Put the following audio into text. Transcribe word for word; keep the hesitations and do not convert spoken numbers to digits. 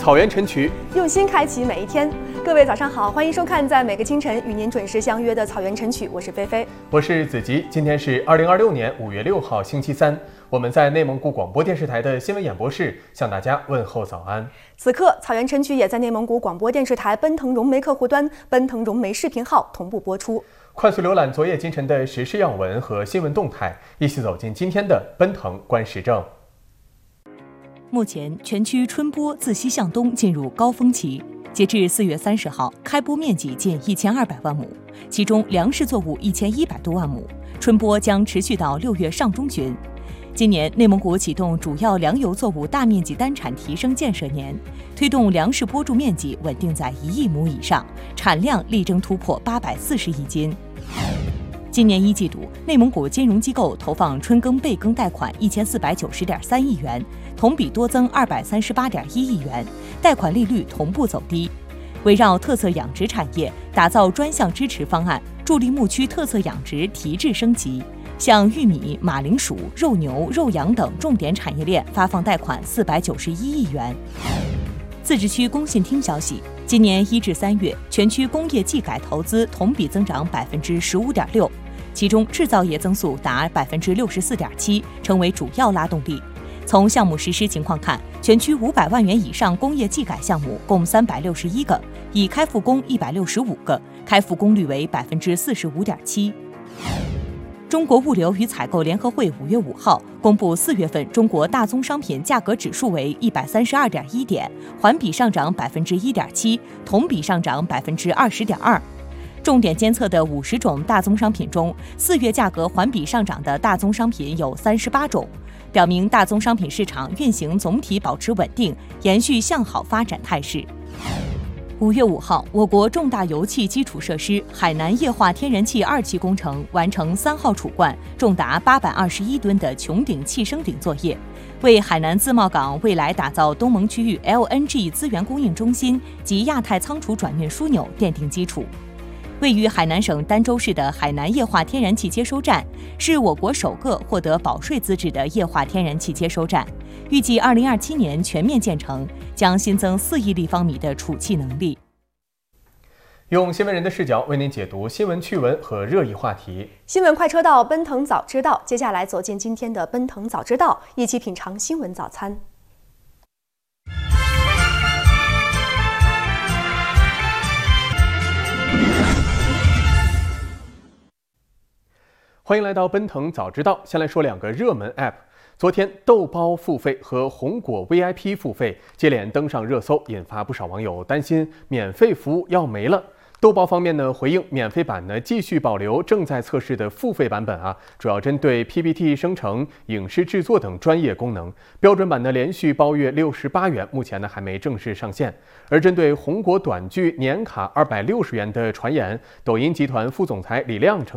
草原晨曲， 用心开启每一天。各位早上好，欢迎收看在每个清晨与您准时相约的草原晨曲，我是菲菲， 我是子吉。今天是二零二六年五月六号，星期三。我们在内蒙古广播电视台的新闻演播室向大家问候早安。 此刻，草原晨曲也在内蒙古广播电视台奔腾融媒客户端、奔腾融媒视频号同步播出。 快速浏览昨夜今晨的时事要闻和新闻动态，一起走进今天的奔腾观时政。 目前，全区春播自西向东进入高峰期。截至四月三十号，开播面积近一千二百万亩，其中粮食作物一千一百多万亩。春播将持续到六月上中旬。今年，内蒙古启动主要粮油作物大面积单产提升建设年，推动粮食播种面积稳定在一亿亩以上，产量力争突破八百四十亿斤。今年一季度，内蒙古金融机构投放春耕备耕贷款一千四百九十点三亿元，同比多增二百三十八点一亿元，贷款利率同步走低。围绕特色养殖产业，打造专项支持方案，助力牧区特色养殖提质升级，向玉米、马铃薯、肉牛、肉羊等重点产业链发放贷款四百九十一亿元。自治区工信厅消息，今年一至三月，全区工业技改投资同比增长百分之十五点六。其中制造业增速达百分之六十四点七，成为主要拉动力。从项目实施情况看，全区五百万元以上工业技改项目共三百六十一个，已开复工一百六十五个，开复工率为百分之四十五点七。中国物流与采购联合会五月五号公布四月份中国大宗商品价格指数为一百三十二点一点，环比上涨百分之一点七，同比上涨百分之二十点二。重点监测的五十种大宗商品中，四月价格环比上涨的大宗商品有三十八种，表明大宗商品市场运行总体保持稳定，延续向好发展态势。五月五号，我国重大油气基础设施海南液化天然气二期工程完成三号储罐重达八百二十一吨的穹顶气升顶作业，为海南自贸港未来打造东盟区域 L N G 资源供应中心及亚太仓储转运枢纽奠定基础。位于海南省儋州市的海南液化天然气接收站，是我国首个获得保税资质的液化天然气接收站，预计二零二七年全面建成，将新增四亿立方米的储气能力。 用新闻人的视角为您解读新闻趣闻和热议话题。 新闻快车道，奔腾早知道。接下来走进今天的奔腾早知道，一起品尝新闻早餐。 欢迎来到奔腾早知道。先来说两个热门 App。昨天，豆包付费和红果 V I P 付费接连登上热搜，引发不少网友担心免费服务要没了。豆包方面呢，回应免费版呢继续保留正在测试的付费版本啊，主要针对 P P T 生成、影视制作等专业功能。标准版呢连续包月六十八元，目前呢还没正式上线。而针对红果短剧年卡二百六十元的传言，抖音集团副总裁李亮称。